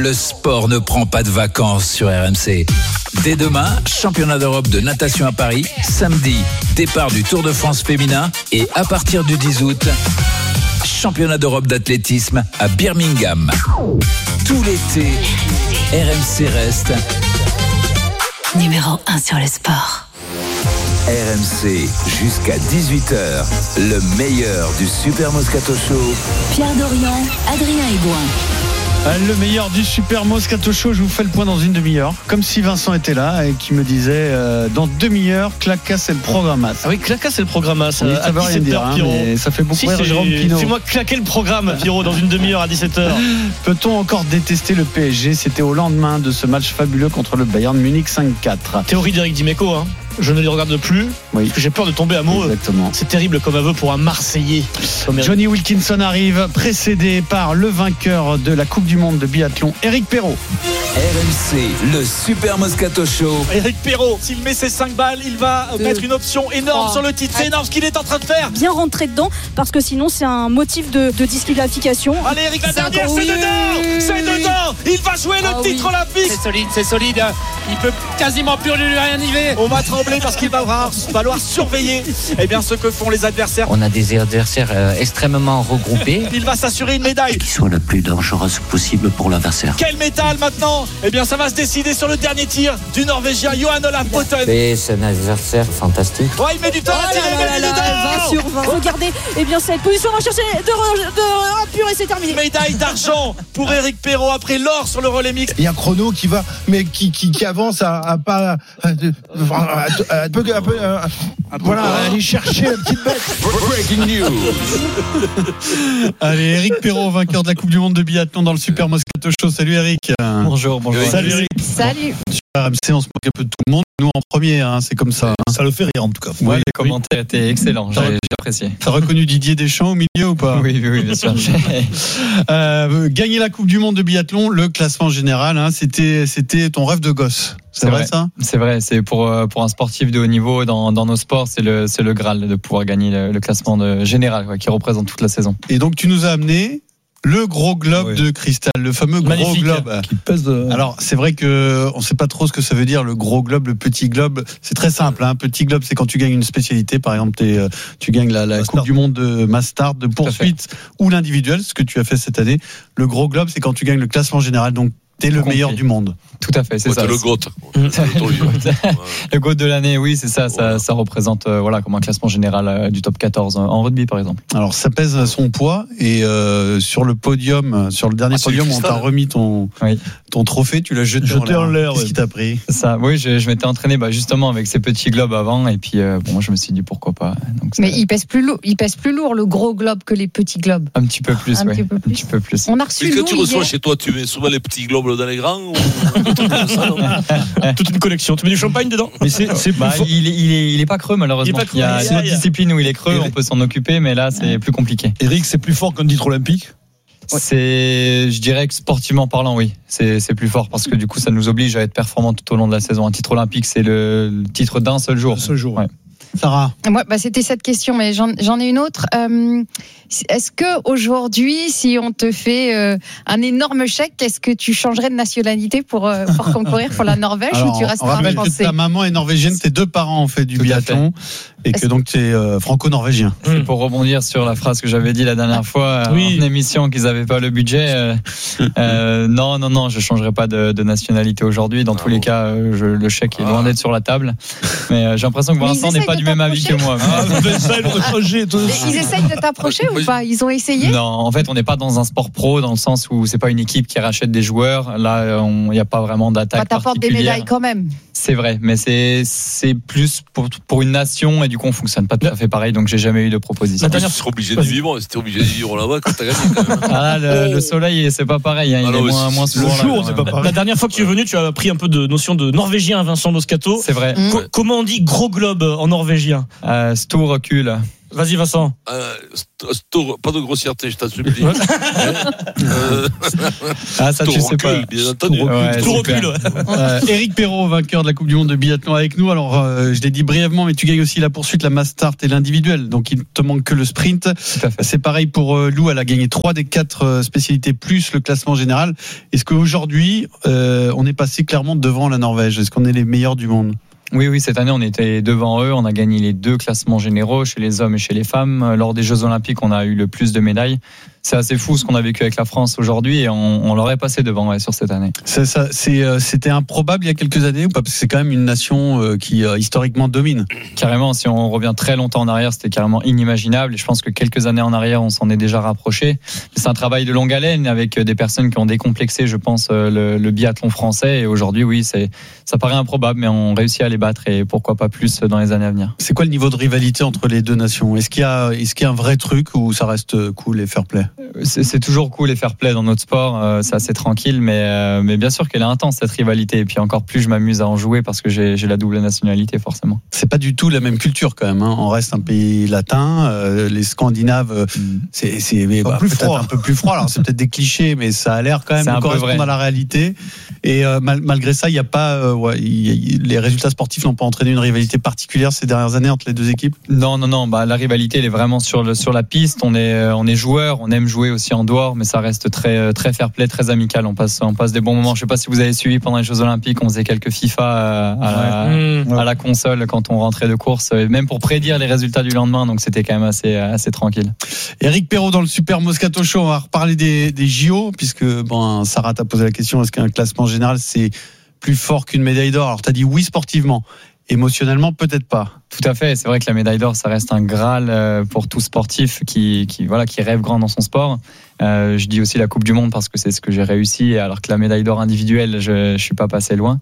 le sport ne prend pas de vacances sur RMC. Dès demain, championnat d'Europe de natation à Paris. Samedi, départ du Tour de France féminin. Et à partir du 10 août, championnat d'Europe d'athlétisme à Birmingham. Tout l'été, RMC reste numéro 1 sur le sport. RMC jusqu'à 18h, le meilleur du Super Moscato Show. Pierre Dorian, Adrien Aigouin. Le meilleur du Super Moscato Show, je vous fais le point dans une demi-heure. Comme si Vincent était là et qui me disait dans demi-heure, Clacas c'est le programme. Ah oui, Clacas c'est le programme. Oui, ça veut rien dire, mais ça fait beaucoup rire Jérôme Pinault. Fais-moi claquer le programme, Pierrot, dans une demi-heure à 17h. Peut-on encore détester le PSG ? C'était au lendemain de ce match fabuleux contre le Bayern Munich 5-4. Théorie d'Éric Dimeco, hein. Je ne les regarde plus, parce que j'ai peur de tomber amoureux. Exactement. C'est terrible comme aveu pour un Marseillais. Johnny Wilkinson arrive, précédé par le vainqueur de la Coupe du Monde de biathlon, Éric Perrault. RMC, le Super Moscato Show. Éric Perrault, s'il met ses 5 balles, il va mettre une option énorme sur le titre. C'est énorme ce qu'il est en train de faire. Bien rentrer dedans, parce que sinon c'est un motif de disqualification. Allez Éric, la dernière, c'est dedans. C'est dedans. Il va jouer le titre olympique. C'est solide. Il peut quasiment plus lui rien arriver. On va trembler parce qu'il va falloir surveiller ce que font les adversaires. On a des adversaires extrêmement regroupés. Il va s'assurer une médaille qui soit la plus dangereuse possible pour l'adversaire. Quel métal maintenant ? Ça va se décider sur le dernier tir du Norvégien Johan Olav Botten. C'est un adversaire fantastique. Oh, il met du temps à tirer, il met du temps. 20 sur 20. Regardez, cette position va chercher de un pur et c'est terminé. Médaille d'argent pour Éric Perrault après l'or sur le relais mixte. Il y a Chrono qui va, mais qui avance à pas aller chercher la petite bête. Breaking news. Allez, Éric Perrault, vainqueur de la Coupe du Monde de biathlon dans le Super Moscato Show. Salut Éric. Bonjour. Salut Éric. Salut. RMC, on se moque un peu de tout le monde. Nous en premier, c'est comme ça. Ça le fait rire en tout cas. Ouais, les commentaires étaient excellents, j'ai apprécié. T'as reconnu Didier Deschamps au milieu ou pas ? Oui, bien sûr. Gagner la Coupe du Monde de biathlon, le classement général, c'était ton rêve de gosse. C'est vrai ça ? C'est vrai, c'est pour un sportif de haut niveau dans nos sports, c'est le Graal de pouvoir gagner le classement général qui représente toute la saison. Et donc tu nous as amené le gros globe de cristal, le fameux gros globe qui pèse Alors c'est vrai que on sait pas trop ce que ça veut dire le gros globe, le petit globe. C'est très simple. Petit globe, c'est quand tu gagnes une spécialité. Par exemple, tu gagnes la Coupe du Monde de Mastart, de poursuite ou l'individuel, ce que tu as fait cette année. Le gros globe, c'est quand tu gagnes le classement général. Donc t'es le meilleur du monde. Tout à fait, c'est ça. C'est le GOAT. Le GOAT de l'année, oui, c'est ça. Ça représente comme un classement général du top 14 en rugby, par exemple. Alors, ça pèse son poids et sur le podium, sur le dernier podium, on t'a remis ton trophée, tu l'as jeté en l'air. Qu'est-ce qui t'a pris ? Ça, oui, je m'étais entraîné justement avec ces petits globes avant et puis je me suis dit pourquoi pas. Donc, mais il pèse plus lourd le gros globe que les petits globes. Un petit peu plus, oui. Un petit peu plus. On a reçu que tu reçois chez toi, tu mets souvent les petits globes dans les grands ou... Toute une collection. Tu mets du champagne dedans ? Mais il est pas creux malheureusement. Il y a une autre discipline où il est creux, on peut s'en occuper, mais là c'est plus compliqué. Eric, c'est plus fort qu'un titre olympique ? Je dirais que sportivement parlant, oui, c'est plus fort parce que du coup ça nous oblige à être performant tout au long de la saison. Un titre olympique, c'est le titre d'un seul jour. Ouais. Sarah. C'était cette question, mais j'en ai une autre. Est-ce que aujourd'hui, si on te fait un énorme chèque, est-ce que tu changerais de nationalité pour concourir pour la Norvège ou tu resteras français ? On rappelle que ta maman est norvégienne, tes deux parents ont fait du biathlon et que donc tu es franco-norvégien. C'est pour rebondir sur la phrase que j'avais dit la dernière fois en émission qu'ils n'avaient pas le budget. Non, je changerai pas de nationalité aujourd'hui. Dans tous les cas, le chèque est loin d'être sur la table. Mais j'ai l'impression que Vincent n'est pas du même avis que moi. Ils essayent de t'approcher ou pas ? Ils ont essayé ? Non, en fait, on n'est pas dans un sport pro dans le sens où c'est pas une équipe qui rachète des joueurs. Là, il n'y a pas vraiment d'attaque particulière. T'apportes des médailles quand même. C'est vrai, mais c'est plus pour une nation et du coup on fonctionne pas tout à fait pareil. Donc j'ai jamais eu de proposition. Tu serais obligé de vivre. C'était obligé de vivre là-bas quand t'as gagné. Quand même. Le soleil, c'est pas pareil. Il est moins souvent. Le jour, c'est pas pareil. La dernière fois que tu es venu, tu as pris un peu de notion de norvégien à Vincent Moscato. C'est vrai. Comment on dit gros globe en norvégien ? Store kul. Vas-y, Vincent. Pas de grossièreté, je t'en supplie. Ça, tu sais pas. Bien entendu. Tout recule. Éric Perrault, vainqueur de la Coupe du Monde de biathlon avec nous. Alors, je l'ai dit brièvement, mais tu gagnes aussi la poursuite, la mass start et l'individuel. Donc, il ne te manque que le sprint. C'est pareil pour Lou. Elle a gagné 3 des 4 spécialités plus le classement général. Est-ce qu'aujourd'hui, on est passé clairement devant la Norvège? Est-ce qu'on est les meilleurs du monde? Oui, cette année, on était devant eux. On a gagné les 2 classements généraux chez les hommes et chez les femmes. Lors des Jeux Olympiques, on a eu le plus de médailles. C'est assez fou ce qu'on a vécu avec la France aujourd'hui et on l'aurait passé devant sur cette année. C'était improbable il y a quelques années ou pas? Parce que c'est quand même une nation qui historiquement domine. Carrément, si on revient très longtemps en arrière, c'était carrément inimaginable. Et je pense que quelques années en arrière, on s'en est déjà rapproché. C'est un travail de longue haleine avec des personnes qui ont décomplexé, je pense, le biathlon français. Et aujourd'hui, oui, ça paraît improbable, mais on réussit à les battre et pourquoi pas plus dans les années à venir. C'est quoi le niveau de rivalité entre les deux nations? Est-ce qu'il y a un vrai truc ou ça reste cool et fair play? C'est toujours cool et fair play dans notre sport, c'est assez tranquille, mais bien sûr qu'elle est intense cette rivalité. Et puis encore plus, je m'amuse à en jouer parce que j'ai la double nationalité forcément. C'est pas du tout la même culture quand même. On reste un pays latin, les Scandinaves, c'est peut-être un peu plus froid. Alors c'est peut-être des clichés, mais ça a l'air quand même de correspondre à la réalité. Et malgré ça, il y a pas, les résultats sportifs n'ont pas entraîné une rivalité particulière ces dernières années entre les deux équipes. Non. La rivalité, elle est vraiment sur la piste. On est joueurs, on aime jouer aussi en dehors, mais ça reste très très fair play, très amical. On passe des bons moments. Je sais pas si vous avez suivi pendant les Jeux Olympiques, on faisait quelques FIFA à la console quand on rentrait de course, même pour prédire les résultats du lendemain. Donc c'était quand même assez tranquille. Éric Perrault dans le Super Moscato Show. On va reparler des JO puisque Sarah t'a posé la question, est-ce qu'un classement général c'est plus fort qu'une médaille d'or? Alors t'as dit oui sportivement. Émotionnellement, peut-être pas. Tout à fait. C'est vrai que la médaille d'or, ça reste un graal pour tout sportif qui rêve grand dans son sport. Je dis aussi la Coupe du Monde parce que c'est ce que j'ai réussi, alors que la médaille d'or individuelle, je suis pas passé loin.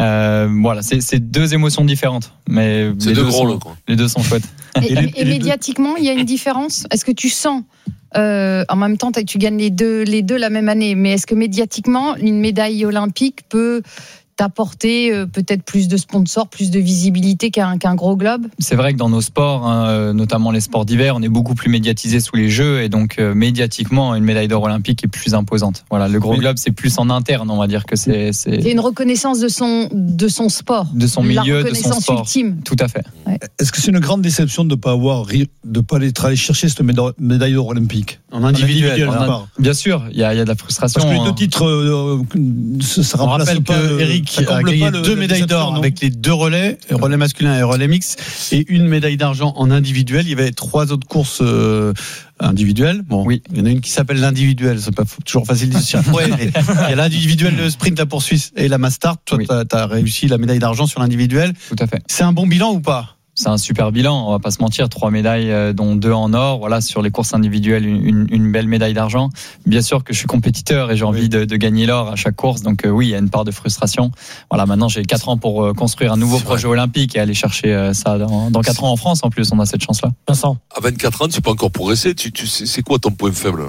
C'est 2 émotions différentes, mais les deux sont chouettes. Et médiatiquement, il y a une différence. Est-ce que tu sens en même temps, tu gagnes les deux la même année, mais est-ce que médiatiquement, une médaille olympique peut t'apporter peut-être plus de sponsors, plus de visibilité qu'un gros globe? C'est vrai que dans nos sports, notamment les sports d'hiver, on est beaucoup plus médiatisé sous les Jeux et donc médiatiquement, une médaille d'or olympique est plus imposante. Voilà, le gros globe, c'est plus en interne, on va dire que c'est une reconnaissance de son sport, de son milieu, de son sport. Ultime. Tout à fait. Ouais. Est-ce que c'est une grande déception de ne pas aller chercher cette médaille d'or olympique en individuel? Bien sûr, il y a de la frustration. Parce que les 2 titres, ça remplace pas Eric a gagné 2 médailles d'or avec les 2 relais masculin et relais mix, et une médaille d'argent en individuel. Il y avait 3 autres courses individuelles. Oui. Il y en a une qui s'appelle l'individuel. C'est pas toujours facile de dire. Il y a l'individuel, le sprint, la poursuite et la mass start. Toi, tu as réussi la médaille d'argent sur l'individuel. Tout à fait. C'est un bon bilan ou pas? C'est un super bilan, on va pas se mentir, 3 médailles dont 2 en or. Voilà, sur les courses individuelles, une belle médaille d'argent. Bien sûr que je suis compétiteur et j'ai envie de gagner l'or à chaque course, donc oui, il y a une part de frustration. Voilà, maintenant j'ai 4 ans pour construire un nouveau projet olympique et aller chercher ça dans 4 ans en France. En plus, on a cette chance-là. Vincent, à 24 ans, tu peux encore progresser. Tu sais, c'est quoi ton point faible?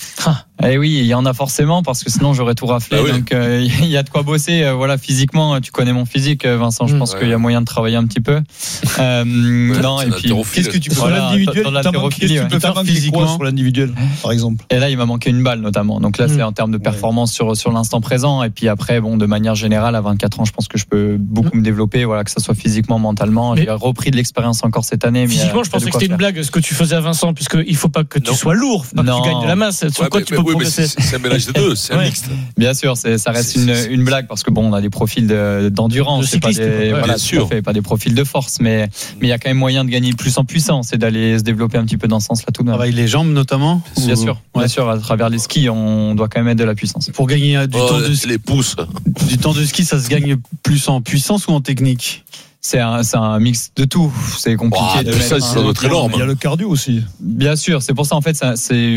Eh oui, il y en a forcément parce que sinon j'aurais tout raflé. Donc il y a de quoi bosser. Physiquement, tu connais mon physique, Vincent. Je pense qu'il y a moyen de travailler un petit peu. Non, et puis qu'est-ce que tu peux faire l'individuel? Tu peux faire physiquement sur l'individuel, par exemple. Et là, il m'a manqué une balle notamment. Donc là, c'est en termes de performance sur l'instant présent. Et puis après, de manière générale, à 24 ans, je pense que je peux beaucoup me développer. Voilà, que ça soit physiquement, mentalement. J'ai repris de l'expérience encore cette année. Physiquement, je pensais que c'était une blague ce que tu faisais à Vincent, puisqu'il faut pas que tu sois lourd, pas que tu gagnes de la masse. Sur quoi tu peux progresser? C'est un mélange de 2, c'est un mixte. Bien sûr, ça reste une blague parce que on a des profils d'endurance, c'est pas des profils de force, mais il y a quand même moyen de gagner plus en puissance et d'aller se développer un petit peu dans ce sens-là tout de même. Travaille les jambes notamment. Bien sûr, à travers les skis, on doit quand même être de la puissance. Pour gagner du temps de les pouces. Du temps de ski, ça se gagne plus en puissance ou en technique? C'est un mix de tout. C'est compliqué. Ça doit être énorme. Il y a le cardio aussi. Bien sûr, c'est pour ça en fait, c'est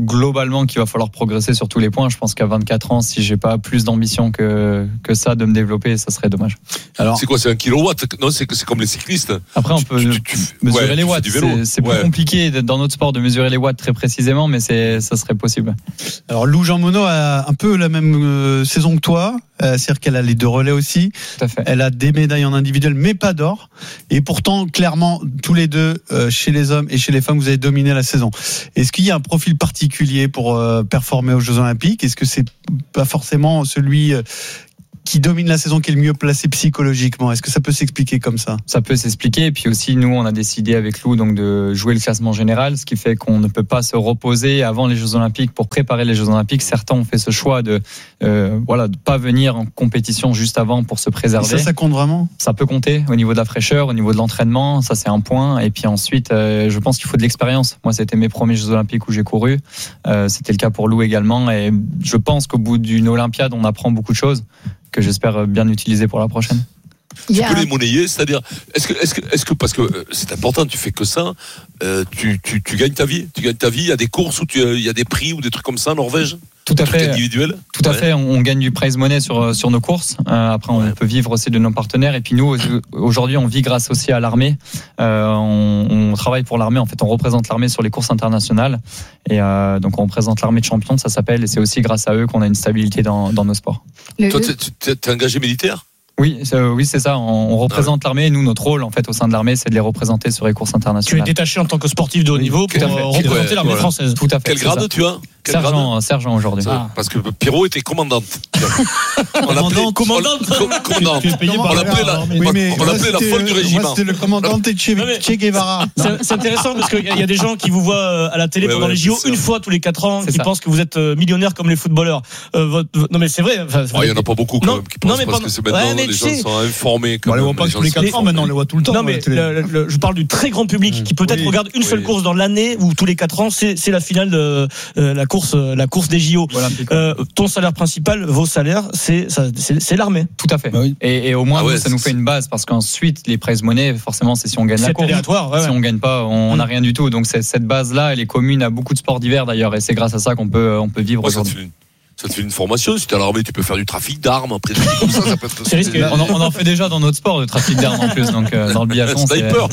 globalement qu'il va falloir progresser sur tous les points. Je pense qu'à 24 ans, si j'ai pas plus d'ambition que ça de me développer, ça serait dommage. Alors, c'est quoi, c'est 1 kilowatt? Non, c'est comme les cyclistes. Après, on peut mesurer les watts. C'est plus compliqué dans notre sport de mesurer les watts très précisément, mais ça serait possible. Alors, Lou Jean Monod a un peu la même saison que toi. C'est-à-dire qu'elle a les 2 relais aussi. Tout à fait. Elle a des médailles en individuel, mais pas d'or. Et pourtant, clairement, tous les deux, chez les hommes et chez les femmes, vous avez dominé la saison. Est-ce qu'il y a un profil particulier pour performer aux Jeux Olympiques? Est-ce que c'est pas forcément celui qui domine la saison qui est le mieux placé psychologiquement? Est-ce que ça peut s'expliquer comme ça? Ça peut s'expliquer. Et puis aussi, nous, on a décidé avec Lou donc de jouer le classement général, ce qui fait qu'on ne peut pas se reposer avant les Jeux Olympiques pour préparer les Jeux Olympiques. Certains ont fait ce choix de pas venir en compétition juste avant pour se préserver. Et ça compte vraiment? Ça peut compter au niveau de la fraîcheur, au niveau de l'entraînement. Ça, c'est un point. Et puis ensuite, je pense qu'il faut de l'expérience. Moi, c'était mes premiers Jeux Olympiques où j'ai couru. C'était le cas pour Lou également. Et je pense qu'au bout d'une Olympiade, on apprend beaucoup de choses que j'espère bien utiliser pour la prochaine. Tu peux les monnayer, c'est-à-dire, est-ce que parce que c'est important, tu fais que ça, tu gagnes ta vie. Tu gagnes ta vie. Il y a des courses où il y a des prix ou des trucs comme ça en Norvège. Tout à fait. Individuel. Tout à fait. On gagne du prize money sur nos courses. Après, on peut vivre aussi de nos partenaires. Et puis nous, aujourd'hui, on vit grâce aussi à l'armée. On travaille pour l'armée. En fait, on représente l'armée sur les courses internationales. Et donc, on représente l'armée de champions, ça s'appelle. Et c'est aussi grâce à eux qu'on a une stabilité dans nos sports. Toi, t'es engagé militaire? Oui, c'est ça. On représente l'armée. Et nous, notre rôle, en fait, au sein de l'armée, c'est de les représenter sur les courses internationales. Tu es détaché en tant que sportif de haut niveau pour représenter l'armée française. Tout à fait. Quel grade tu as? Sergent aujourd'hui. Parce que Pierrot était commandante. Commandante. On l'appelait la folle du régiment. Moi, c'était le commandant de Che Guevara. C'est intéressant parce qu'il y a des gens qui vous voient à la télé pendant les JO une fois tous les 4 ans, qui pensent que vous êtes millionnaire comme les footballeurs. Non mais c'est vrai. Il y en a pas beaucoup quand même qui pensent parce que c'est maintenant les gens sont informés. On les voit pas tous les 4 ans maintenant, on les voit tout le temps. Non mais je parle du très grand public qui peut-être regarde une seule course dans l'année ou tous les 4 ans, c'est la finale de la course des JO. Ton salaire principal, vos salaires, c'est l'armée. Tout à fait. Bah oui. Et au moins, ça nous fait une base parce qu'ensuite, les prize money, forcément, c'est si on gagne la course. Si on gagne pas, on n'a rien du tout. Donc cette base-là, elle est commune à beaucoup de sports d'hiver d'ailleurs, et c'est grâce à ça qu'on peut vivre aujourd'hui. Ça te fait une formation. Si t'es à l'armée, tu peux faire du trafic d'armes. Après, comme ça peut être. C'est risqué. On en fait déjà dans notre sport, le trafic d'armes en plus. Donc, dans le biathlon. Sniper.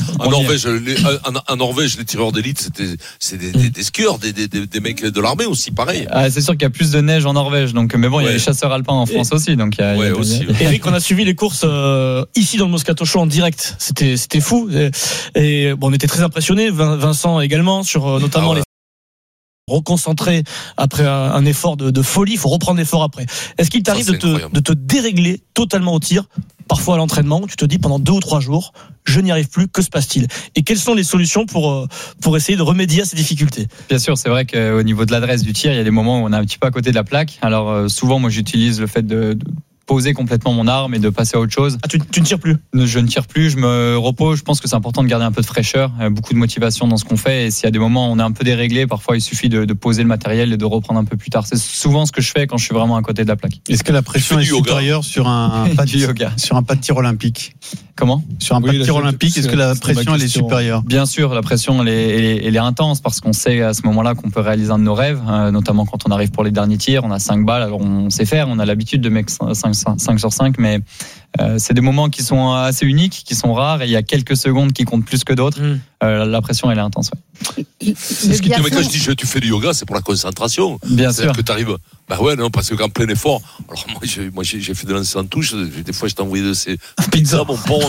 En Norvège, les tireurs d'élite, c'est des skieurs, des mecs de l'armée aussi, pareil. C'est sûr qu'il y a plus de neige en Norvège. Donc, mais bon, il y a les chasseurs alpins en France aussi. Donc, aussi. Eric, on a suivi les courses ici dans le Moscato Show en direct. C'était fou. Et bon, on était très impressionnés. Vincent également sur notamment les reconcentrer après un effort de folie, il faut reprendre l'effort après. Est-ce qu'il t'arrive de te dérégler totalement au tir, parfois à l'entraînement, où tu te dis pendant 2 ou 3 jours, je n'y arrive plus, que se passe-t-il? Et quelles sont les solutions pour essayer de remédier à ces difficultés? Bien sûr, c'est vrai qu'au niveau de l'adresse du tir, il y a des moments où on est un petit peu à côté de la plaque. Alors souvent, moi j'utilise le fait de poser complètement mon arme et de passer à autre chose. Tu ne tires plus? Je ne tire plus, je me repose. Je pense que c'est important de garder un peu de fraîcheur, beaucoup de motivation dans ce qu'on fait. Et s'il y a des moments où on est un peu déréglé, parfois il suffit de poser le matériel et de reprendre un peu plus tard. C'est souvent ce que je fais quand je suis vraiment à côté de la plaque. Est-ce que la pression est supérieure sur un pas de tir olympique? Comment? Sur un pas de tir olympique, est-ce que la pression elle est supérieure? Bien sûr, la pression elle est intense parce qu'on sait à ce moment-là qu'on peut réaliser un de nos rêves, notamment quand on arrive pour les derniers tirs. On a 5 balles, alors on sait faire, on a l'habitude de mettre 5 sur 5, mais c'est des moments qui sont assez uniques, qui sont rares, et il y a quelques secondes qui comptent plus que d'autres. La pression elle est intense. Ouais. C'est ce qui te met quand je dis tu fais du yoga, c'est pour la concentration. Bien sûr. Que tu arrives. Bah ouais, non, parce qu'en plein effort. Alors moi j'ai fait de lancer en touche. Des fois je t'ai envoyé de ces pizzas, mon pauvre.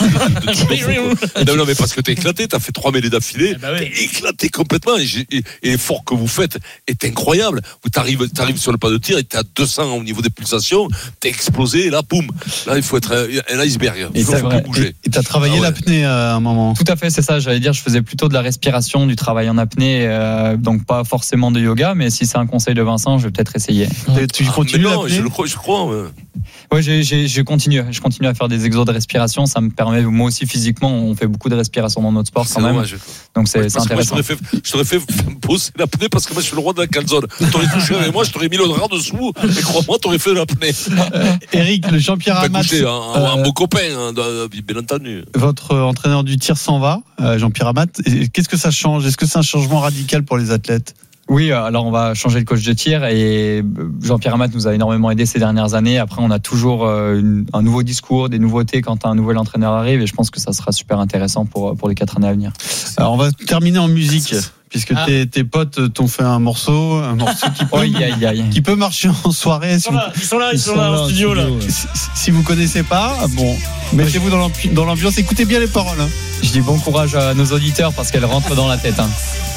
Non, mais parce que t'es éclaté, t'as fait 3 mêlées d'affilée. T'es éclaté complètement. Et l'effort que vous faites est incroyable. T'arrives sur le pas de tir et t'es à 200 au niveau des pulsations. T'es explosé et là, boum. Là, il faut être un iceberg. Il faut bouger. Et t'as travaillé l'apnée à un moment. Tout à fait, c'est ça. J'allais dire, je faisais plutôt de la respiration, du travail en apnée, donc pas forcément de yoga, mais si c'est un conseil de Vincent, je vais peut-être essayer. Tu continues l'apnée? Je crois. Ouais, je continue à faire des exos de respiration. Ça me permet, moi aussi physiquement, on fait beaucoup de respiration dans notre sport quand même. Donc c'est intéressant. Moi, je t'aurais fait poser l'apnée parce que moi je suis le roi de la calzone. T'aurais touché avec moi, je t'aurais mis le drap dessous. Et crois-moi, t'aurais fait l'apnée. Eric, le Jean-Pierre Amat. Un beau copain, bien entendu. Votre entraîneur du tir s'en va, Jean-Pierre Amat. Qu'est-ce que ça change? Est-ce que c'est un changement radical pour les athlètes? Oui, alors on va changer de coach de tir et Jean-Pierre Amat nous a énormément aidé ces dernières années. Après, on a toujours un nouveau discours, des nouveautés quand un nouvel entraîneur arrive et je pense que ça sera super intéressant pour les 4 années à venir. Alors on va terminer en musique. Puisque tes potes t'ont fait un morceau qui peut marcher en soirée. Ils sont là en studio là. Si vous connaissez pas, bon, mettez-vous dans l'ambiance, écoutez bien les paroles. Hein. Je dis bon courage à nos auditeurs parce qu'elles rentrent dans la tête. Hein.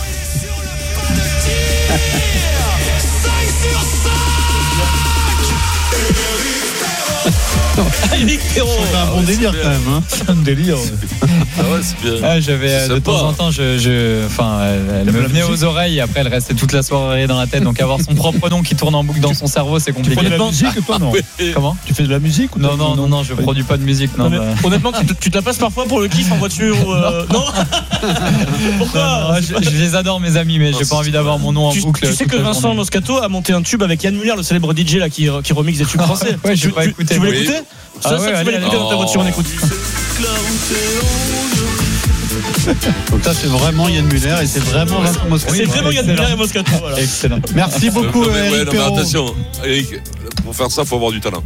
Eric Perrault. C'est un bon délire quand même. Hein. C'est un délire. Ah ouais, c'est bien. J'avais de temps en temps, elle me venait aux oreilles et après elle restait toute la soirée dans la tête. Donc avoir son propre nom qui tourne en boucle dans son cerveau, c'est compliqué. Tu fais de la musique toi non? Comment? Tu fais de la musique ou Non, je produis pas de musique. Non, honnêtement, tu te la passes parfois pour le kiff en voiture ou non? Pourquoi? Je les adore mes amis, mais j'ai pas envie d'avoir mon nom en boucle. Tu sais que Vincent Moscato a monté un tube avec Yann Muller, le célèbre DJ là qui remixe des tubes français. Ouais, je vais pas écouter. Tu veux l'écouter? Tu vas l'écouter dans ta voiture, on écoute. Donc ça c'est vraiment Yann Muller et c'est vraiment Vincent Moscato. C'est vraiment Yann Muller et Moscato. Voilà. Excellent. Merci beaucoup Eric Perrault. Attention, Eric, pour faire ça, il faut avoir du talent.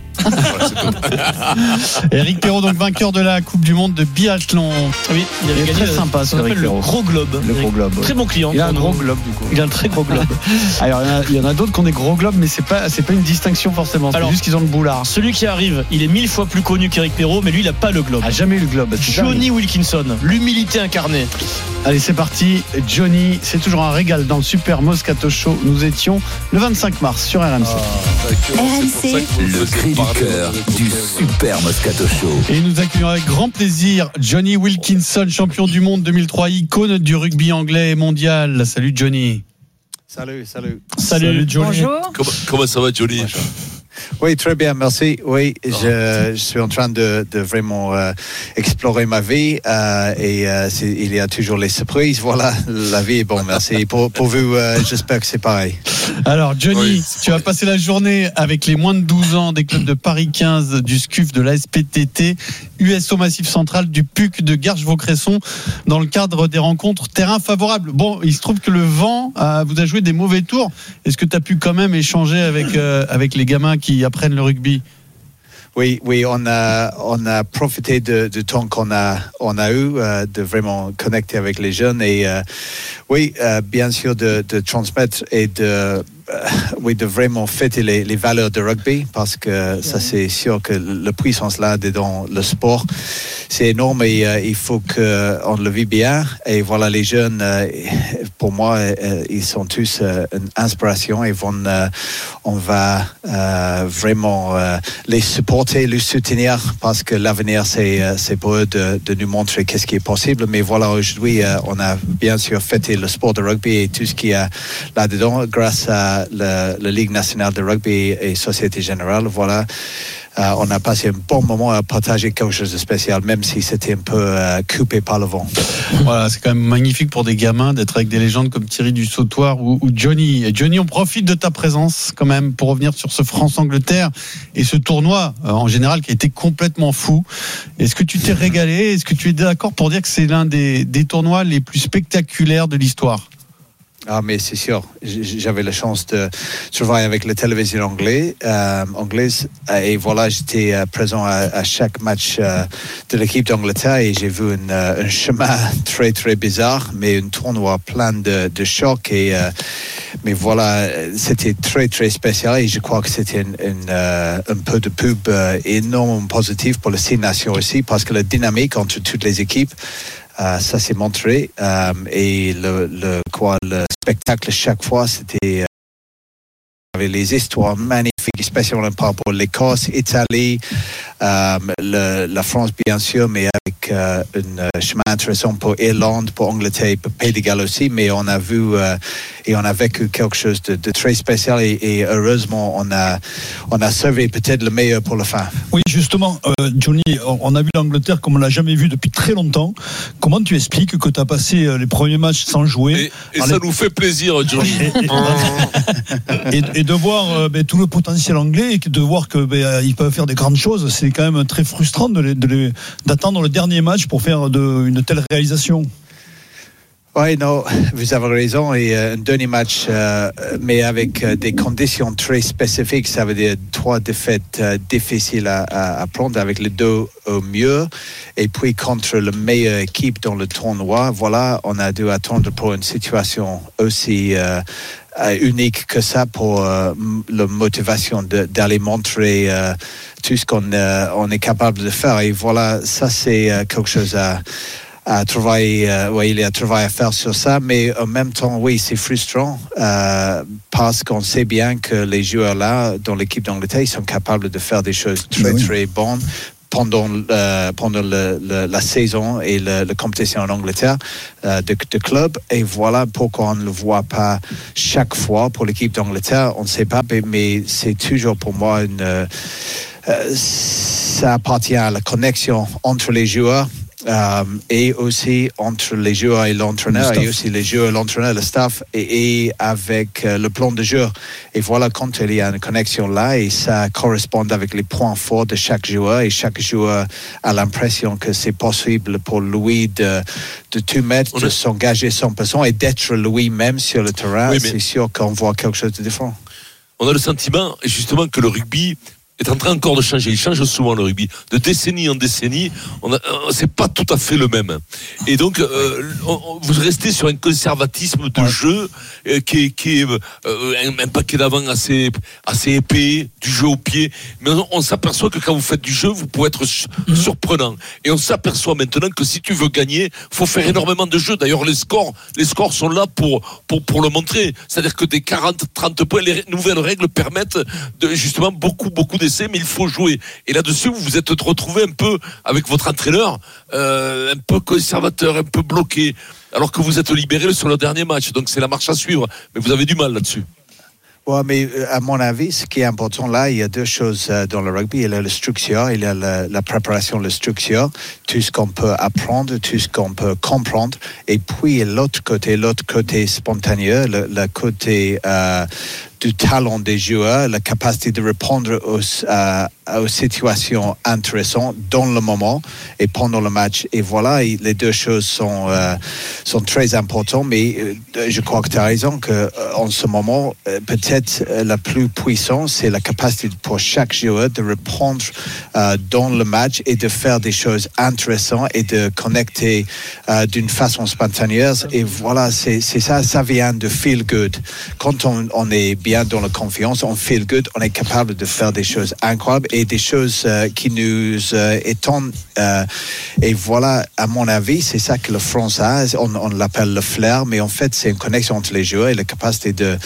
Eric Perrault, donc vainqueur de la Coupe du Monde de biathlon. Oui, il est très sympa ce Eric Perrault. Le gros globe. Le gros globe. Très bon client. Il a un gros globe du coup. Il a un très gros globe. Alors il y en a d'autres qui ont des gros globes, mais c'est pas une distinction forcément. C'est juste qu'ils ont le boulard. Celui qui arrive, il est 1000 fois plus connu qu'Eric Perrault, mais lui il a pas le globe. A jamais eu le globe. Johnny Wilkinson, l'humilité incarnée. Allez, c'est parti. Johnny, c'est toujours un régal dans le Super Moscato Show. Nous étions le 25 mars sur RMC. RMC, le cri du cœur du Super Moscato Show. Et nous accueillons avec grand plaisir Johnny Wilkinson, champion du monde 2003, icône du rugby anglais et mondial. Salut Johnny. Salut Johnny. Bonjour. Comment ça va, Johnny? Oui, très bien, merci. Oui, je suis en train de vraiment explorer ma vie il y a toujours les surprises. Voilà, la vie est bonne, merci. Pour vous, j'espère que c'est pareil. Alors, Johnny, tu as passé la journée avec les moins de 12 ans des clubs de Paris 15, du SCUF, de l'ASPTT, USO Massif Central, du PUC, de Garches-Vaucresson, dans le cadre des rencontres terrain favorable. Bon, il se trouve que le vent vous a joué des mauvais tours. Est-ce que tu as pu quand même échanger avec les gamins qui apprennent le rugby? Oui, on a profité du temps qu'on a eu de vraiment connecter avec les jeunes et bien sûr de transmettre et de vraiment fêter les valeurs de rugby parce que ça c'est sûr que la puissance là dans le sport c'est énorme et il faut qu'on le vit bien et voilà les jeunes pour moi ils sont tous une inspiration et on va vraiment les supporter, les soutenir parce que l'avenir c'est pour eux de nous montrer qu'est-ce qui est possible mais voilà aujourd'hui on a bien sûr fêté le sport de rugby et tout ce qu'il y a là-dedans grâce à la Ligue nationale de rugby et Société Générale, voilà. On a passé un bon moment à partager quelque chose de spécial, même si c'était un peu coupé par le vent. Voilà, c'est quand même magnifique pour des gamins d'être avec des légendes comme Thierry Dussautoir ou Johnny. Et Johnny, on profite de ta présence quand même pour revenir sur ce France-Angleterre et ce tournoi en général qui a été complètement fou. Est-ce que tu t'es régalé? Est-ce que tu es d'accord pour dire que c'est l'un des tournois les plus spectaculaires de l'histoire? Ah, mais c'est sûr. J'avais la chance de travailler avec la télévision anglaise et voilà, j'étais présent à chaque match de l'équipe d'Angleterre et j'ai vu un chemin très très bizarre, mais un tournoi plein de chocs mais voilà, c'était très très spécial et je crois que c'était un peu de pub énormément positif pour les 6 nations aussi parce que la dynamique entre toutes les équipes. Ça s'est montré et le spectacle chaque fois c'était avec les histoires magnifiques spécialement par rapport à l'Écosse, Italie, la France bien sûr mais avec un chemin intéressant pour Irlande, pour Angleterre, pour Pays de Galles aussi mais on a vu et on a vécu quelque chose de très spécial et heureusement on a sauvé peut-être le meilleur pour la fin. Oui justement Johnny, on a vu l'Angleterre comme on l'a jamais vu depuis très longtemps. Comment tu expliques que tu as passé les premiers matchs sans jouer et ça nous fait plaisir Johnny et de voir tout le potentiel anglais et de voir qu'ils peuvent faire des grandes choses, c'est quand même très frustrant d'attendre le dernier match pour faire une telle réalisation. Oui, non, vous avez raison. Et un dernier match, mais avec des conditions très spécifiques, ça veut dire 3 défaites difficiles à prendre avec les 2 au mieux. Et puis contre la meilleure équipe dans le tournoi, voilà, on a dû attendre pour une situation aussi unique que ça pour la motivation d'aller montrer tout ce qu'on est capable de faire. Et voilà, ça c'est quelque chose à travailler, il y a un travail à faire sur ça, mais en même temps, oui, c'est frustrant parce qu'on sait bien que les joueurs là, dans l'équipe d'Angleterre, ils sont capables de faire des choses très bonnes pendant la saison et la compétition en Angleterre de club. Et voilà pourquoi on ne le voit pas chaque fois pour l'équipe d'Angleterre. On ne sait pas, mais c'est toujours pour moi ça appartient à la connexion entre les joueurs. Et aussi entre les joueurs et l'entraîneur, et aussi les joueurs, l'entraîneur, le staff, et avec le plan de jeu. Et voilà, quand il y a une connexion là, et ça correspond avec les points forts de chaque joueur, et chaque joueur a l'impression que c'est possible pour lui de tout mettre, de s'engager 100% et d'être lui-même sur le terrain. Oui, c'est sûr qu'on voit quelque chose de différent. On a le sentiment, justement, que le rugby est en train encore de changer. Il change souvent le rugby. De décennie en décennie, c'est pas tout à fait le même. Et donc, vous restez sur un conservatisme de jeu qui est un paquet d'avant assez épais, du jeu au pied. Mais on s'aperçoit que quand vous faites du jeu, vous pouvez être surprenant. Et on s'aperçoit maintenant que si tu veux gagner, faut faire énormément de jeu. D'ailleurs, les scores sont là pour le montrer. C'est-à-dire que des 40-30 points, les nouvelles règles permettent de justement beaucoup d'essais, mais il faut jouer. Et là-dessus, vous vous êtes retrouvé un peu avec votre entraîneur, un peu conservateur, un peu bloqué, alors que vous êtes libéré sur le dernier match. Donc c'est la marche à suivre. Mais vous avez du mal là-dessus. Ouais, mais à mon avis, ce qui est important là, il y a 2 choses dans le rugby. Il y a la structure, il y a la préparation, la structure, tout ce qu'on peut apprendre, tout ce qu'on peut comprendre. Et puis l'autre côté spontané, le côté du talent des joueurs, la capacité de répondre aux situations intéressantes dans le moment et pendant le match. Et voilà, les 2 choses sont très importantes. Mais je crois que tu as raison qu'en ce moment, peut-être la plus puissante, c'est la capacité pour chaque joueur de répondre dans le match et de faire des choses intéressantes et de connecter d'une façon spontanée. Et voilà, c'est ça vient de feel good. Quand on est bien dans la confiance, on feel good, on est capable de faire des choses incroyables et des choses qui nous étonnent. Et voilà, à mon avis, c'est ça que la France a. On l'appelle le flair, mais en fait, c'est une connexion entre les joueurs et la capacité de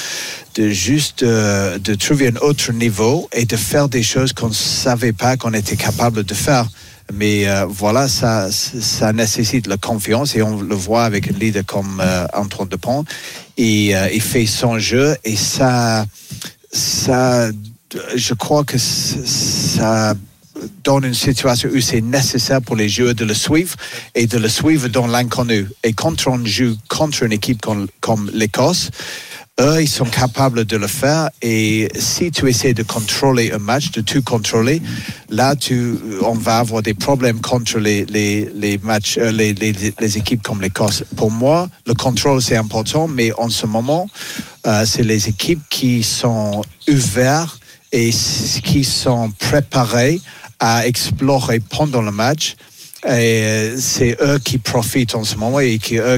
trouver un autre niveau et de faire des choses qu'on ne savait pas qu'on était capable de faire. Mais voilà, ça nécessite la confiance et on le voit avec un leader comme Antoine Dupont. Il fait son jeu et ça, je crois que ça donne une situation où c'est nécessaire pour les joueurs de le suivre et de le suivre dans l'inconnu. Et quand on joue contre une équipe comme l'Écosse, eux, ils sont capables de le faire. Et si tu essaies de contrôler un match, de tout contrôler, là, on va avoir des problèmes contre les matchs, les équipes comme l'Écosse. Pour moi, le contrôle, c'est important, mais en ce moment, c'est les équipes qui sont ouvertes et qui sont préparées à explorer pendant le match. Et c'est eux qui profitent en ce moment et eux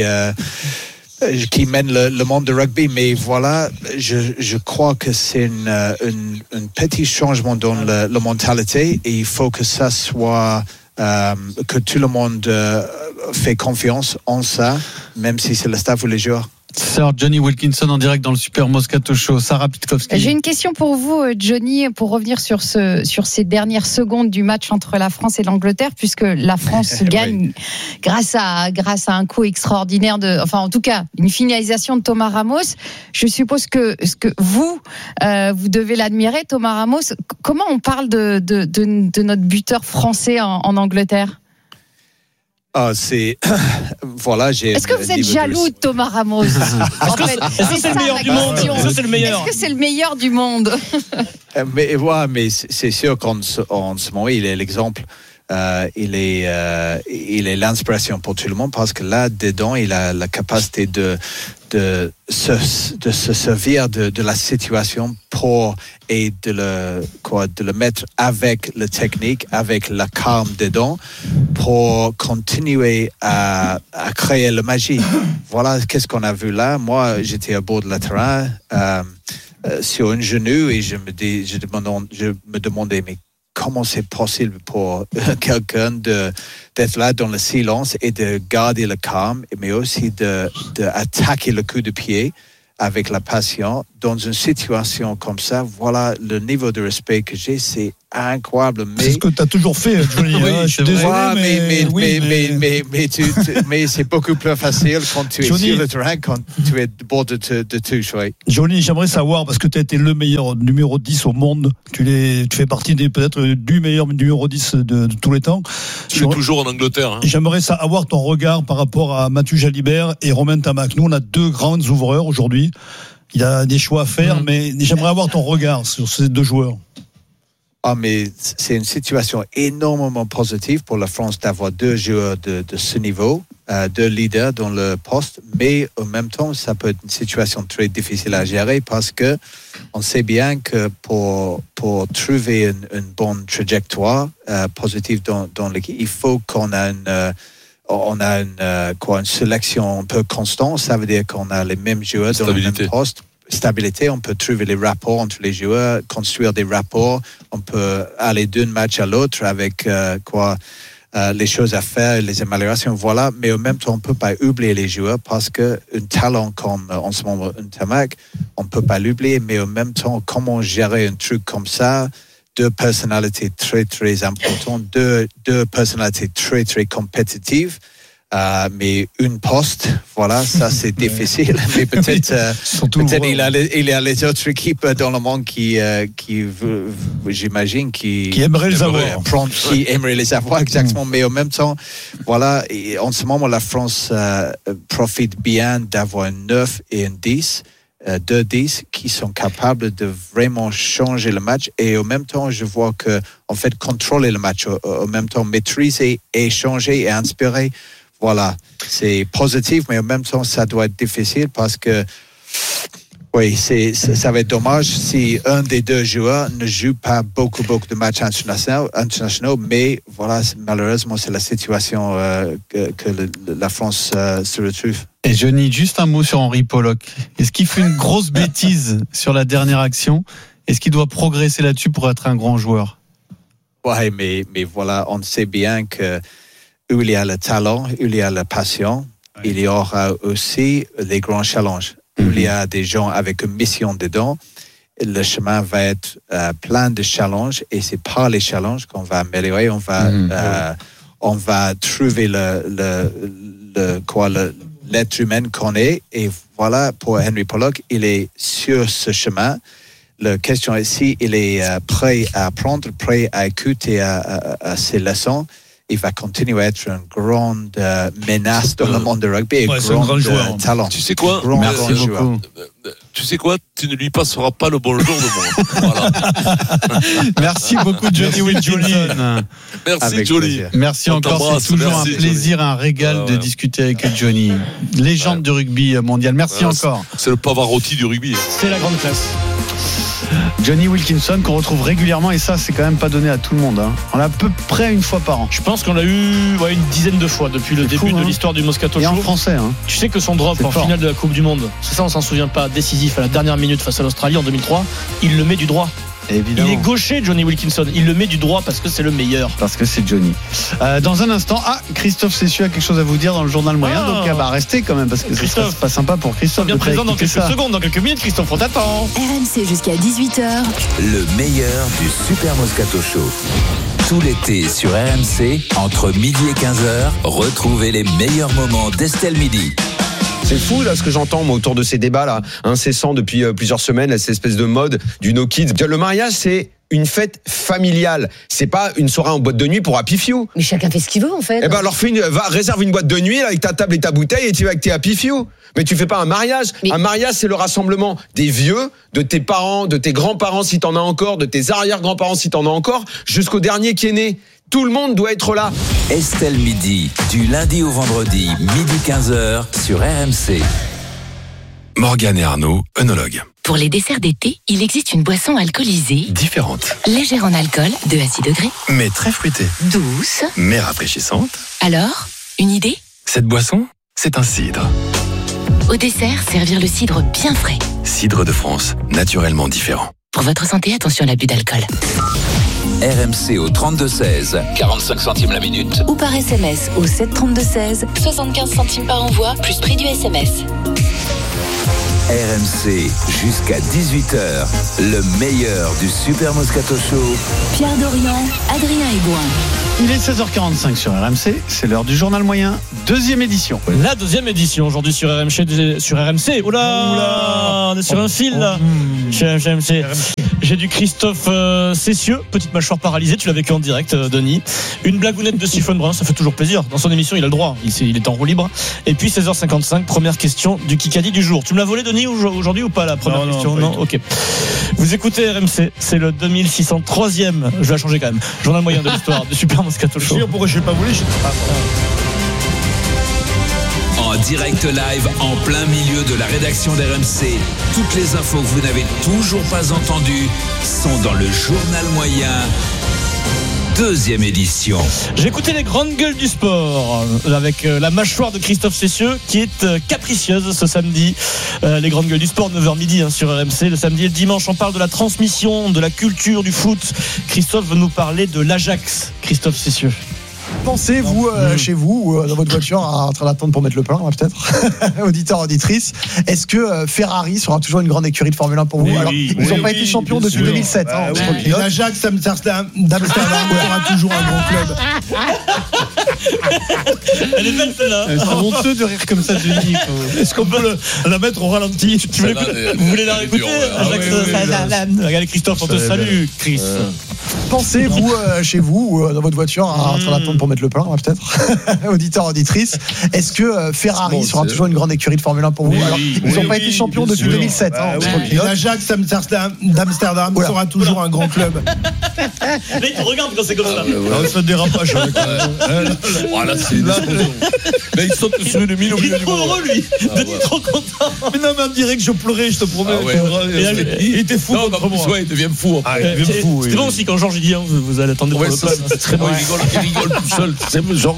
qui mène le monde de rugby. Mais voilà, je crois que c'est un petit changement dans la mentalité et il faut que ça soit que tout le monde fait confiance en ça, même si c'est le staff ou les joueurs. Sir Johnny Wilkinson en direct dans le Super Moscato Show. Sarah Pitkowski. J'ai une question pour vous, Johnny, pour revenir sur ces dernières secondes du match entre la France et l'Angleterre, puisque la France gagne grâce à un coup extraordinaire en tout cas, une finalisation de Thomas Ramos. Je suppose que vous devez l'admirer, Thomas Ramos. Comment on parle de notre buteur français en Angleterre? Voilà, Est-ce que vous êtes jaloux de Thomas Ramos? En fait, est-ce que c'est le meilleur du monde? Est-ce que c'est le meilleur du monde? Mais c'est sûr qu'en ce moment, il est l'exemple il est l'inspiration pour tout le monde parce que là dedans il a la capacité de se servir de la situation et de le mettre avec la technique, avec la calme dedans pour continuer à créer la magie. Voilà qu'est-ce qu'on a vu là. Moi j'étais à bord de la terrain sur un genou et je me demandais mais comment c'est possible pour quelqu'un d'être là dans le silence et de garder le calme, mais aussi d'attaquer le coup de pied avec la passion dans une situation comme ça. Voilà le niveau de respect que j'ai, c'est incroyable. C'est ce que tu as toujours fait, Johnny. Oui, je suis désolé, mais c'est beaucoup plus facile quand tu es Johnny, sur le terrain, quand tu es au bord de touche. Oui. Johnny, j'aimerais savoir, parce que tu as été le meilleur numéro 10 au monde, tu fais partie peut-être du meilleur numéro 10 de tous les temps. Tu es toujours en Angleterre. Hein. J'aimerais avoir ton regard par rapport à Mathieu Jalibert et Romain Tamac. Nous, on a deux grands ouvreurs aujourd'hui. Il y a des choix à faire, mais j'aimerais avoir ton regard sur ces deux joueurs. Ah, mais c'est une situation énormément positive pour la France d'avoir deux joueurs de ce niveau, deux leaders dans le poste, mais en même temps, ça peut être une situation très difficile à gérer parce que on sait bien que pour trouver une bonne trajectoire positive dans l'équipe, il faut qu'on a une sélection un peu constante. Ça veut dire qu'on a les mêmes joueurs dans le même poste. Stabilité, on peut trouver les rapports entre les joueurs, construire des rapports, on peut aller d'un match à l'autre avec les choses à faire, les améliorations, voilà. Mais en même temps, on ne peut pas oublier les joueurs parce qu'un talent comme en ce moment un Tamac, on ne peut pas l'oublier, mais en même temps, comment gérer un truc comme ça, deux personnalités très très importantes, deux personnalités très très compétitives. Mais une poste, voilà, ça c'est difficile. Mais peut-être il y a les autres équipes dans le monde qui j'imagine, qui aimeraient les avoir. Qui aimeraient les avoir, exactement. Mais en même temps, voilà, et en ce moment, la France profite bien d'avoir un 9 et un 10. 2-10 qui sont capables de vraiment changer le match et en même temps je vois que en fait contrôler le match, en même temps maîtriser et changer et inspirer. Voilà, c'est positif, mais en même temps, ça doit être difficile parce que, oui, ça va être dommage si un des deux joueurs ne joue pas beaucoup de matchs internationaux, mais voilà, malheureusement, c'est la situation que la France se retrouve. Et Johnny, juste un mot sur Henri Pollock. Est-ce qu'il fait une grosse bêtise sur la dernière action ? Est-ce qu'il doit progresser là-dessus pour être un grand joueur ? Oui, mais voilà, on sait bien que où il y a le talent, où il y a la passion, il y aura aussi les grands challenges. Où il y a des gens avec une mission dedans, le chemin va être plein de challenges et c'est par les challenges qu'on va améliorer. On va trouver l'être humain qu'on est. Et voilà, pour Henry Pollock, il est sur ce chemin. La question est si il est prêt à apprendre, prêt à écouter à ses leçons. Il va continuer à être une grande menace dans le monde de rugby et grand joueur. Talent. Tu sais quoi ? Merci beaucoup. Tu sais quoi ? Tu ne lui passeras pas le bonjour de moi. Voilà. Merci beaucoup, Johnny Wilkinson. Merci, Johnny. Merci encore. C'est toujours un plaisir, un régal de discuter avec Johnny. Légende du rugby mondial. Merci encore. C'est le Pavarotti du rugby. C'est la grande classe. Johnny Wilkinson qu'on retrouve régulièrement et ça c'est quand même pas donné à tout le monde. On l'a à peu près une fois par an. Je pense qu'on l'a eu une dizaine de fois depuis le début de l'histoire du Moscato Show. Et en français. Tu sais que son drop en finale de la Coupe du Monde, c'est ça on s'en souvient pas, décisif à la dernière minute face à l'Australie en 2003, il le met du droit. Évidemment. Il est gaucher, Johnny Wilkinson. Il le met du droit parce que c'est le meilleur. Parce que c'est Johnny. Dans un instant, Christophe Cessieux a quelque chose à vous dire dans le journal moyen. Donc restez quand même parce que c'est pas sympa pour Christophe. Bien présent dans quelques secondes, dans quelques minutes. Christophe, on t'attend. RMC jusqu'à 18h. Le meilleur du Super Moscato Show. Tout l'été sur RMC, entre midi et 15h, retrouvez les meilleurs moments d'Estelle Midi. C'est fou là ce que j'entends moi autour de ces débats là incessants depuis plusieurs semaines, là, cette espèce de mode du no kids. Le mariage c'est une fête familiale, c'est pas une soirée en boîte de nuit pour Happy Few. Mais chacun fait ce qu'il veut en fait. Eh ben alors réserve une boîte de nuit là, avec ta table et ta bouteille et tu vas avec tes Happy Few. Mais tu fais pas un mariage. Un mariage c'est le rassemblement des vieux, de tes parents, de tes grands-parents si t'en as encore, de tes arrière-grands-parents si t'en as encore, jusqu'au dernier qui est né. Tout le monde doit être là. Estelle Midi, du lundi au vendredi, midi 15h sur RMC. Morgane et Arnaud, œnologues. Pour les desserts d'été, il existe une boisson alcoolisée, Différente, légère en alcool, de à 6 degrés, mais très fruitée, douce. mais rafraîchissante. Alors, une idée ? Cette boisson, c'est un cidre. Au dessert, servir le cidre bien frais. Cidre de France, naturellement différent. Pour votre santé, attention à l'abus d'alcool. RMC au 32-16, 45 centimes la minute. Ou par SMS au 732-16, 75 centimes par envoi, plus prix du SMS. RMC jusqu'à 18h, le meilleur du Super Moscato Show. Pierre Dorian, Adrien Aigouin. Il est 16h45 sur RMC, c'est l'heure du journal moyen, deuxième édition. La deuxième édition aujourd'hui sur RMC. Oula, on est sur un fil là. Chez RMC. J'ai du Christophe Cessieux, petite mâchoire paralysée, tu l'as vécu en direct, Denis. Une blagounette de Siphon Brun, ça fait toujours plaisir. Dans son émission, il a le droit, il est en roue libre. Et puis 16h55, première question du Kikadi du jour. Tu me l'as volé, Denis, aujourd'hui ou pas la première question? Non, ok. Vous écoutez RMC, c'est le 2603e, je vais la changer quand même, journal moyen de l'histoire du Super Moscato Show. Pourquoi je ne l'ai pas volé, je sais pas. En direct live, en plein milieu de la rédaction d'RMC. Toutes les infos que vous n'avez toujours pas entendues sont dans le journal moyen. Deuxième édition. J'ai écouté les grandes gueules du sport avec la mâchoire de Christophe Cessieux qui est capricieuse ce samedi. Les grandes gueules du sport, 9h midi sur RMC. Le samedi et le dimanche, on parle de la transmission, de la culture du foot. Christophe veut nous parler de l'Ajax. Christophe Cessieux. Pensez-vous chez vous ou dans votre voiture en train d'attendre pour mettre le plein, peut-être auditeur, auditrice, est-ce que Ferrari sera toujours une grande écurie de Formule 1 pour vous? Alors, ils n'ont pas été champions depuis 2007. Et l'Ajax d'Amsterdam sera toujours un grand club. Elle est belle celle-là. C'est honteux de rire comme ça, Denis. Est-ce qu'on peut la mettre au ralenti? Vous voulez la réécouter? Regardez Christophe, on te salue, Chris. Pensez-vous chez vous ou dans votre voiture en train d'attendre pour mettre le plein, peut-être auditeur, auditrice, est-ce que Ferrari sera toujours une grande écurie de Formule 1 pour vous? Alors, ils n'ont pas été champions depuis 2007. Et l'Ajax d'Amsterdam sera toujours un grand club. Là, il te regarde quand c'est comme ça. Ça dérapage. Voilà, c'est une explosion. Mais il saute sur une mine au milieu du monde. Il est trop heureux, lui. Denis, trop content. Mais non, mais on dirait que je pleurais, je te promets. Il était fou contre moi. Il devient fou. C'était bon aussi quand Georges dit vous allez attendre pour le club. C'est très bon, il rigole tout seul. C'est genre,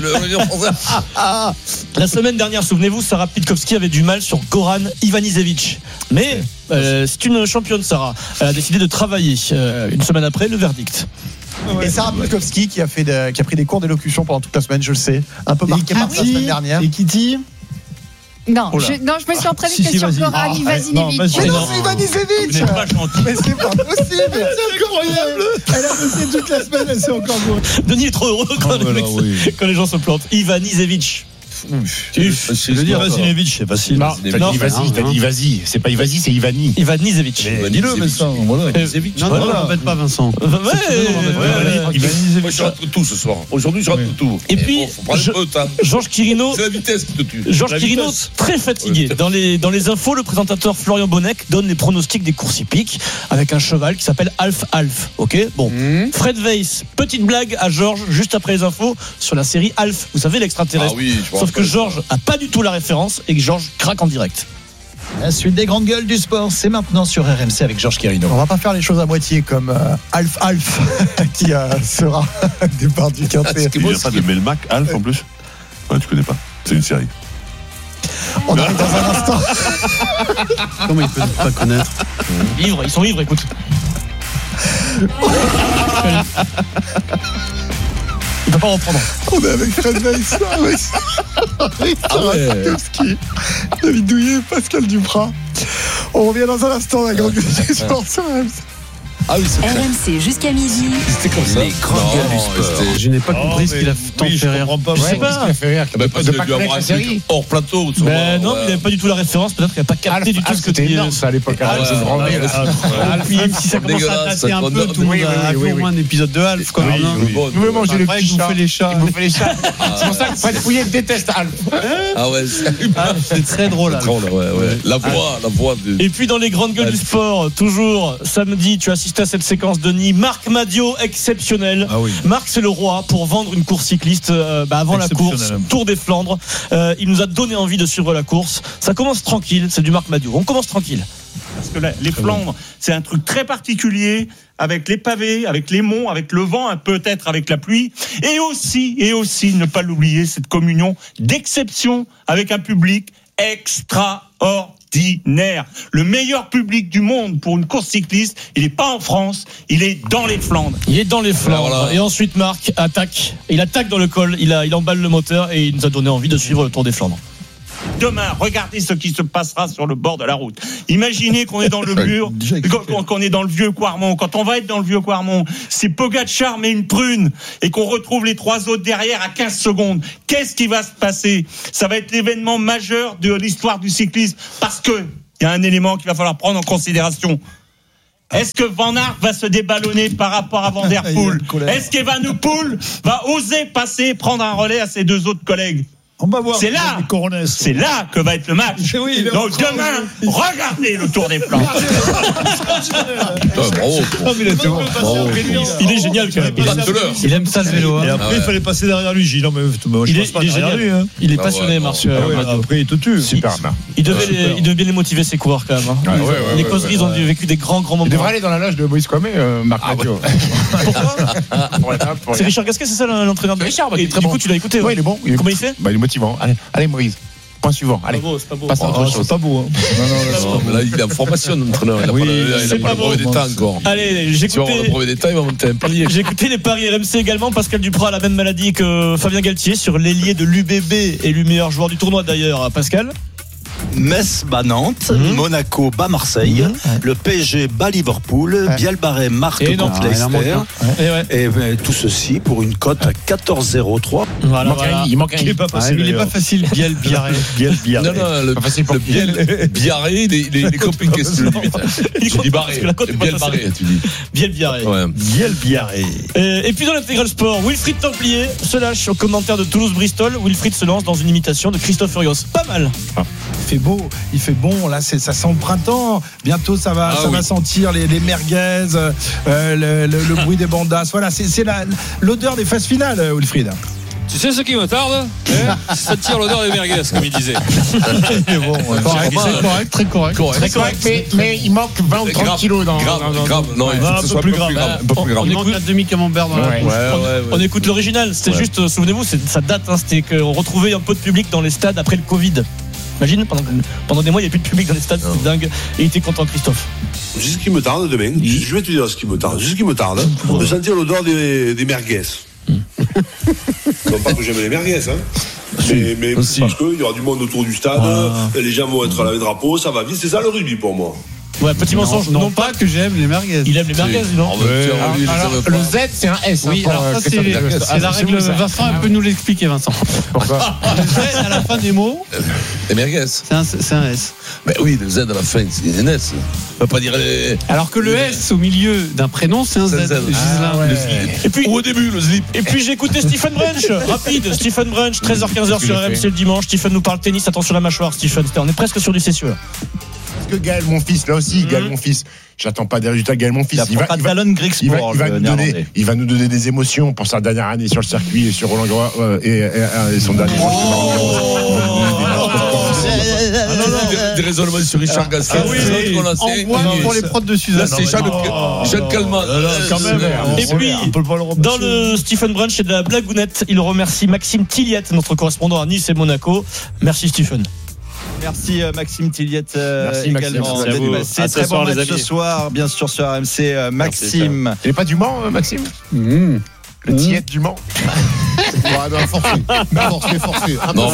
la semaine dernière, souvenez-vous, Sarah Pitkowski avait du mal sur Goran Ivanisevic. Mais c'est une championne, Sarah. Elle a décidé de travailler une semaine après le verdict. Et Sarah Pitkowski qui a pris des cours d'élocution pendant toute la semaine, je le sais, un peu marqué par la semaine dernière. Et Kitty? Non, je me suis entraînée que sur Goran Ivanisevic. Mais non, c'est Ivanisevic. Mais c'est pas possible. C'est incroyable. Elle a bossé toute la semaine, elle s'est encore jouée. Denis est trop heureux quand les gens se plantent. Ivanisevic. Je veux dire Vasilevich, c'est facile. T'as dit vas-y, c'est pas Ivasi, c'est Ivani. Ivanisevic. Dis-le, Vincent. Non, n'embête pas Vincent. Moi, je rate tout ce soir. Aujourd'hui, je rate tout. Et puis, Georges Quirino. C'est la vitesse qui te tue. Georges Quirino, très fatigué. Dans les infos, le présentateur Florian Bonnec donne les pronostics des courses hippiques avec un cheval qui s'appelle Alf. Ok, bon. Fred Weiss, petite blague à Georges juste après les infos sur la série Alf. Vous savez, l'extraterrestre. Sauf que Georges n'a pas du tout la référence et que Georges craque en direct. La suite des grandes gueules du sport, c'est maintenant sur RMC avec Georges Quirino. On va pas faire les choses à moitié comme Alf qui sera départ du Quintet. Il n'y a pas de Melmac, Alf en plus? Ouais, tu connais pas. C'est une série. On arrive dans un instant. Comment ils peuvent pas connaître? Ils sont ivres, écoute. Il ne peut pas reprendre. On est avec Fred Weiss, Pitkowski, David Douillet, Pascal Duprat. On revient dans un instant, la grande gueule du sport sur RMC. Ah oui, c'est RMC jusqu'à midi. C'était comme ça. Les grandes gueules du sport. Je n'ai pas compris ce qu'il a tant fait rire. Je sais pas. Parce qu'il a dû avoir un truc hors plateau. Non, il n'avait pas du tout la référence. Peut-être qu'il n'a pas capté du tout ce que tu dis. Ça à l'époque. Puis même si ça commence à tâter un peu, tout le monde a vu au moins un épisode de Alf. Vous pouvez manger le petit chat. Les chats. C'est pour ça que Fred Pouillet déteste Alf. Ah ouais, c'est très drôle. La voix. Et puis dans les grandes gueules du sport, toujours samedi, tu assistes assister à cette séquence, Denis. Marc Madiot, exceptionnel. Ah oui. Marc, c'est le roi pour vendre une course cycliste avant la course, Tour des Flandres. Il nous a donné envie de suivre la course. Ça commence tranquille, c'est du Marc Madiot. On commence tranquille. Parce que les Flandres, c'est un truc très particulier, avec les pavés, avec les monts, avec le vent, peut-être avec la pluie, et aussi, ne pas l'oublier, cette communion d'exception avec un public extraordinaire. Le meilleur public du monde pour une course cycliste, il n'est pas en France, il est dans les Flandres. Il est dans les Flandres. Voilà. Et ensuite, Marc attaque. Il attaque dans le col, il emballe le moteur et il nous a donné envie de suivre le Tour des Flandres. Demain, regardez ce qui se passera sur le bord de la route. Imaginez qu'on est dans le mur, qu'on est dans le vieux Quarmont. Quand on va être dans le vieux Quarmont, si Pogačar met une prune et qu'on retrouve les 3 autres derrière à 15 secondes, qu'est-ce qui va se passer ? Ça va être l'événement majeur de l'histoire du cyclisme, parce que il y a un élément qu'il va falloir prendre en considération. Est-ce que Van Aert va se déballonner par rapport à Van der Poel ? Est-ce qu'Evenepoel va oser passer, prendre un relais à ses 2 autres collègues ? On va voir. C'est là que va être le match. Oui, donc demain, regardez le Tour des Flandres. Bravo. Il est génial quand même. Il aime ça le vélo. Et après, il fallait passer derrière lui. J'ai dit non, mais moi, je passe pas derrière lui. Il est passionné, Marc. Après, il te tue. Super. Il devait bien les motiver, ses coureurs quand même. Les causeries, ils ont vécu des grands moments. Il devrait aller dans la loge de Moïse Kwame, Marc Madiot. Pourquoi ? C'est Richard Gasquet, c'est ça l'entraîneur de Richard. Du coup, tu l'as écouté. Oui, il est bon. Comment il fait ? Il est motivant. Allez Moïse. Point suivant. Allez. C'est pas beau. C'est pas beau. Non, mais là, il est en formation, l'entraîneur. Il n'a pas le brevet d'État encore. Allez, si on a le brevet d'État, il va monter un palier. J'ai écouté les paris RMC également. Pascal Duprat a la même maladie que Fabien Galtier sur l'ailier de l'UBB, élu meilleur joueur du tournoi d'ailleurs. Pascal. Metz bat Nantes, Monaco bat Marseille, le PSG bat Liverpool, Bielbarré marque contre Leicester, et tout ceci pour une cote à 14,03. Il manque un. Il n'est pas facile. Bielbarré. Non, le Bielbarré, il est compliqué. Tu dis Barré. Bielbarré, tu dis. Bielbarré. Et puis dans l'intégral sport, Wilfried Templier se lâche au commentaire de Toulouse-Bristol. Wilfried se lance dans une imitation de Christophe Furios. Pas mal. Il fait bon, là ça sent le printemps, bientôt ça va sentir les merguez, le bruit des bandas, voilà, c'est l'odeur des phases finales, Wilfried. Tu sais ce qui me tarde ? Ça tire l'odeur des merguez, comme il disait. Très correct. Mais il manque 20 ou 30 kilos dans. Grave. Non, il faut que ce soit un peu plus grave. On écoute la demi-camembert dans la bouche. On écoute l'original. C'était juste, souvenez-vous, ça date. C'était qu'on retrouvait un peu de public dans les stades après le Covid. Imagine, pendant des mois, il n'y a plus de public dans les stades, c'est dingue. Et il était content, Christophe. C'est ce qui me tarde demain. Je vais te dire ce qui me tarde. C'est ce qui me tarde, de sentir l'odeur des merguez. Non pas que j'aime les merguez, mais parce qu'il y aura du monde autour du stade, les gens vont être là avec le drapeau, ça va vite. C'est ça le rugby pour moi. Ouais, petit mensonge. Non pas que j'aime les merguez. Il aime les merguez, non ? Le Z, c'est un S. Oui, alors ça, c'est la règle. Vincent peut nous l'expliquer, Vincent. Pourquoi ? Le Z à la fin des mots. Les merguez. C'est un S. Ben oui, le Z à la fin, c'est un S. On peut pas dire les. Alors que le S au milieu d'un prénom, c'est un Z. Et puis au début, le slip. Et puis j'ai écouté Stephen Brunch. Rapide, Stephen Brunch, 13h-15h sur RMC le dimanche. Stephen nous parle tennis. Attention la mâchoire, Stephen. On est presque sur du Cessieux. Parce que Gaël, mon fils, là aussi, Gaël, mon fils. J'attends pas des résultats, Gaël, mon fils. Il va nous donner des émotions pour sa dernière année sur le circuit et sur Roland Garros et son dernier Des raisonnements sur Richard Gasquet. Pour les prods de Suzanne. Là, c'est Jacques Calment. Et puis, dans le Stephen Brunch et de la blagounette, il remercie Maxime Tilliette, notre correspondant à Nice et Monaco. Merci, Stephen. Merci Maxime Tilliette également d'être passé. Très bon match ce soir, bien sûr sur RMC. Maxime. Il n'est pas du Mans, Maxime Le Tillette du Mans. Forcé. Non,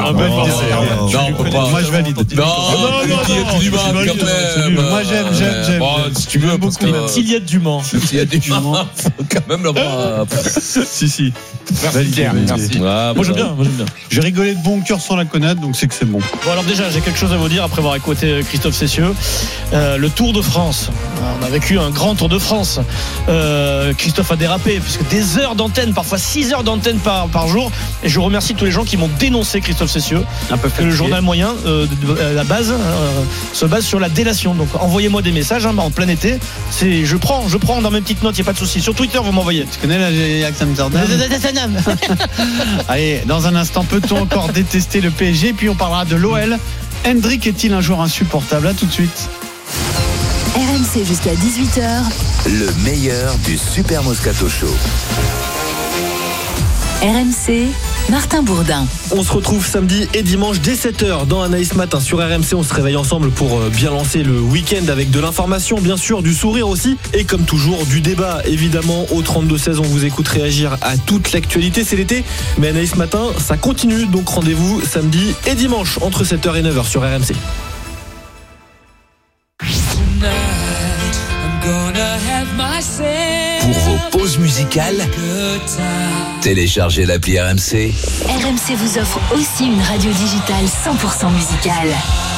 moi je valide. Non, Tillette du Mans quand même. Moi j'aime. Si tu veux, parce que Tillette du Mans. Tillette du Mans. Quand même là-bas. Si. Merci Pierre. Merci. Moi j'aime bien. J'ai rigolé de bon cœur sans la connaître, donc c'est que c'est bon. Bon alors déjà j'ai quelque chose à vous dire après avoir écouté Christophe Cessieux. Le Tour de France. On a vécu un grand Tour de France. Christophe a dérapé puisque des heures d'antenne, parfois 6 heures d'antenne par jour. Et je remercie tous les gens qui m'ont dénoncé Christophe Cessieux. Que le journal moyen, la base, se base sur la délation. Donc envoyez-moi des messages en plein été. Je prends dans mes petites notes, il n'y a pas de souci. Sur Twitter, vous m'envoyez. Tu connais la Amsterdam? Allez, dans un instant, peut-on encore détester le PSG? Puis on parlera de l'OL. Hendrik est-il un joueur insupportable? À tout de suite. RMC jusqu'à 18h. Le meilleur du Super Moscato Show. RMC, Martin Bourdin. On se retrouve samedi et dimanche dès 7h dans Anaïs Matin sur RMC. On se réveille ensemble pour bien lancer le week-end avec de l'information, bien sûr, du sourire aussi. Et comme toujours, du débat, évidemment. Au 32-16, on vous écoute réagir à toute l'actualité. C'est l'été, mais Anaïs Matin, ça continue. Donc rendez-vous samedi et dimanche entre 7h et 9h sur RMC. Pour vos pauses musicales, téléchargez l'appli RMC. RMC vous offre aussi une radio digitale 100% musicale.